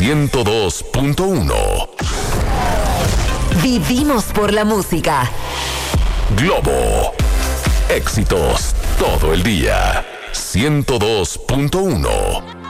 102.1. Vivimos por la música. Globo. Éxitos todo el día. 102.1.